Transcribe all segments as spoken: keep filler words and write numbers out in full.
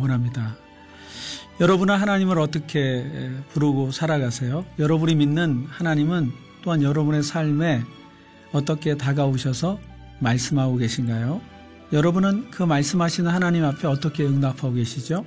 원합니다. 여러분은 하나님을 어떻게 부르고 살아가세요? 여러분이 믿는 하나님은 또한 여러분의 삶에 어떻게 다가오셔서 말씀하고 계신가요? 여러분은 그 말씀하시는 하나님 앞에 어떻게 응답하고 계시죠?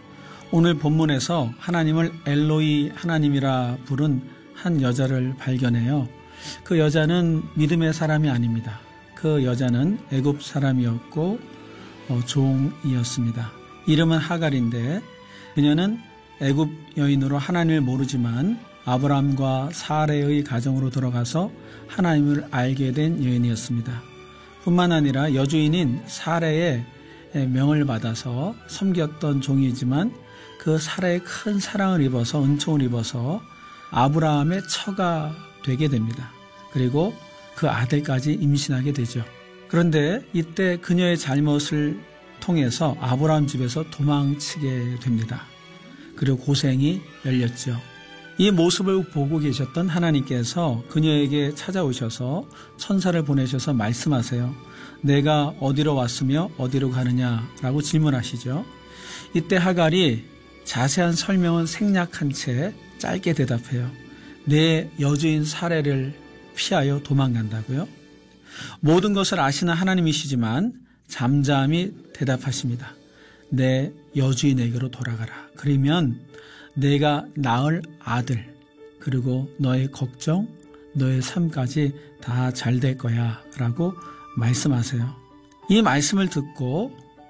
오늘 본문에서 하나님을 엘로이 하나님이라 부른 한 여자를 발견해요. 그 여자는 믿음의 사람이 아닙니다. 그 여자는 애굽 사람이었고 어, 종이었습니다. 이름은 하갈인데 그녀는 애굽 여인으로 하나님을 모르지만 아브라함과 사레의 가정으로 들어가서 하나님을 알게 된 여인이었습니다. 뿐만 아니라 여주인인 사레의 명을 받아서 섬겼던 종이지만 그 사레의 큰 사랑을 입어서 은총을 입어서 아브라함의 처가 되게 됩니다. 그리고 그 아들까지 임신하게 되죠. 그런데 이때 그녀의 잘못을 통해서 아브라함 집에서 도망치게 됩니다. 그리고 고생이 열렸죠. 이 모습을 보고 계셨던 하나님께서 그녀에게 찾아오셔서 천사를 보내셔서 말씀하세요. 내가 어디로 왔으며 어디로 가느냐라고 질문하시죠. 이때 하갈이 자세한 설명은 생략한 채 짧게 대답해요. 내 여주인 사레를 피하여 도망간다고요? 모든 것을 아시는 하나님이시지만 잠잠히 대답하십니다. 내 여주인에게로 돌아가라. 그러면 내가 낳을 아들 그리고 너의 걱정, 너의 삶까지 다 잘 될 거야 라고 말씀하세요. 이 말씀을 듣고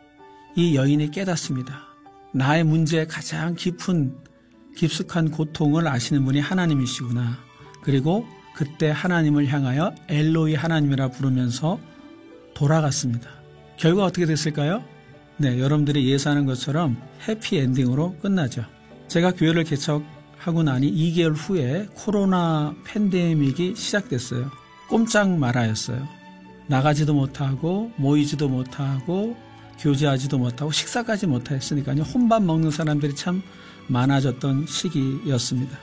이 여인이 깨닫습니다. 나의 문제에 가장 깊은 깊숙한 고통을 아시는 분이 하나님이시구나. 그리고 그때 하나님을 향하여 엘로이 하나님이라 부르면서 돌아갔습니다. 결과 어떻게 됐을까요? 네, 여러분들이 예상하는 것처럼 해피엔딩으로 끝나죠. 제가 교회를 개척하고 나니 이 개월 후에 코로나 팬데믹이 시작됐어요. 꼼짝 말아였어요. 나가지도 못하고 모이지도 못하고 교제하지도 못하고 식사까지 못했으니까요. 혼밥 먹는 사람들이 참 많아졌던 시기였습니다.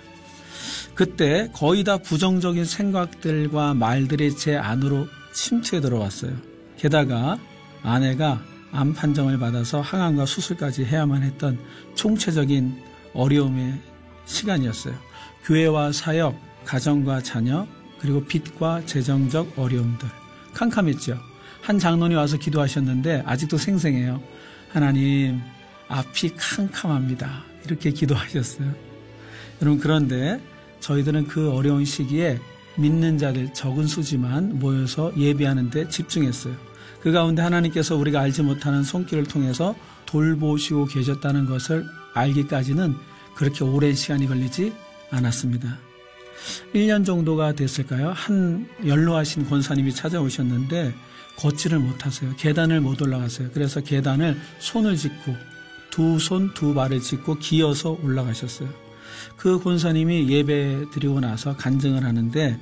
그때 거의 다 부정적인 생각들과 말들이 제 안으로 침투해 들어왔어요. 게다가 아내가 암 판정을 받아서 항암과 수술까지 해야만 했던 총체적인 어려움의 시간이었어요. 교회와 사역, 가정과 자녀, 그리고 빚과 재정적 어려움들 캄캄했죠. 한 장로님 와서 기도하셨는데 아직도 생생해요. 하나님, 앞이 캄캄합니다. 이렇게 기도하셨어요. 여러분, 그런데 저희들은 그 어려운 시기에 믿는 자들 적은 수지만 모여서 예배하는 데 집중했어요. 그 가운데 하나님께서 우리가 알지 못하는 손길을 통해서 돌보시고 계셨다는 것을 알기까지는 그렇게 오랜 시간이 걸리지 않았습니다. 일 년 정도가 됐을까요? 한 연로하신 권사님이 찾아오셨는데 걷지를 못하세요. 계단을 못 올라가세요. 그래서 계단을 손을 짚고 두 손 두 발을 짚고 기어서 올라가셨어요. 그 권사님이 예배 드리고 나서 간증을 하는데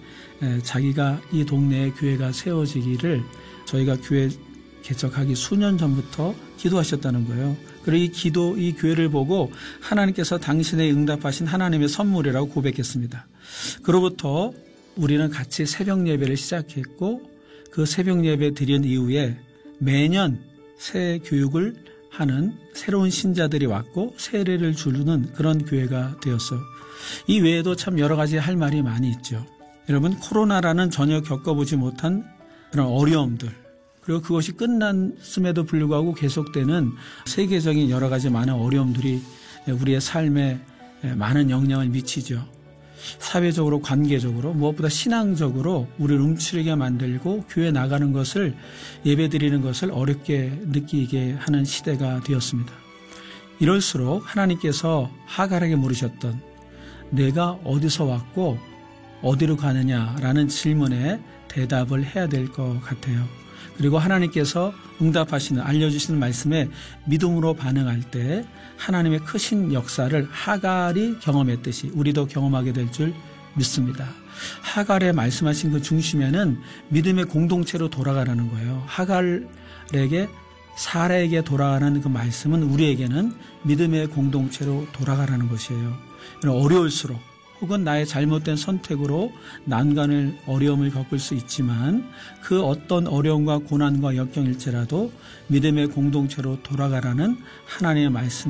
자기가 이 동네에 교회가 세워지기를 저희가 교회 개척하기 수년 전부터 기도하셨다는 거예요. 그리고 이 기도, 이 교회를 보고 하나님께서 당신의 응답하신 하나님의 선물이라고 고백했습니다. 그로부터 우리는 같이 새벽 예배를 시작했고 그 새벽 예배 드린 이후에 매년 새 교육을 하는 새로운 신자들이 왔고 세례를 주는 그런 교회가 되었어요. 이 외에도 참 여러 가지 할 말이 많이 있죠. 여러분, 코로나라는 전혀 겪어보지 못한 그런 어려움들, 그리고 그것이 끝났음에도 불구하고 계속되는 세계적인 여러 가지 많은 어려움들이 우리의 삶에 많은 영향을 미치죠. 사회적으로, 관계적으로, 무엇보다 신앙적으로 우리를 움츠리게 만들고 교회 나가는 것을, 예배드리는 것을 어렵게 느끼게 하는 시대가 되었습니다. 이럴수록 하나님께서 하갈에게 물으셨던 내가 어디서 왔고 어디로 가느냐라는 질문에 대답을 해야 될 것 같아요. 그리고 하나님께서 응답하시는, 알려주시는 말씀에 믿음으로 반응할 때 하나님의 크신 역사를 하갈이 경험했듯이 우리도 경험하게 될 줄 믿습니다. 하갈에 말씀하신 그 중심에는 믿음의 공동체로 돌아가라는 거예요. 하갈에게, 사라에게 돌아가는 그 말씀은 우리에게는 믿음의 공동체로 돌아가라는 것이에요. 어려울수록 혹은 나의 잘못된 선택으로 난관을, 어려움을 겪을 수 있지만 그 어떤 어려움과 고난과 역경일지라도 믿음의 공동체로 돌아가라는 하나님의 말씀